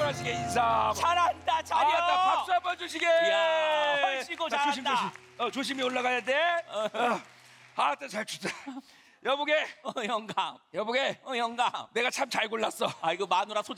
한번 하시게 인사. 잘한다, 아따 잘한다. 박수 한번 주시게. 이야, 헐시고 자, 조심 잘한다. 조심. 조심히 올라가야 돼. 아따 잘 추다. 여보게 영감. 여보게 영감. 내가 참 잘 골랐어. 아이고 마누라 소